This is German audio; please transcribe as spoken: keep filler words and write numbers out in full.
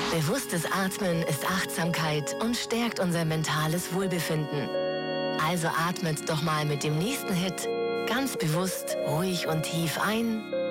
Bewusstes Atmen ist Achtsamkeit und stärkt unser mentales Wohlbefinden. Also atmet doch mal mit dem nächsten Hit ganz bewusst, ruhig und tief ein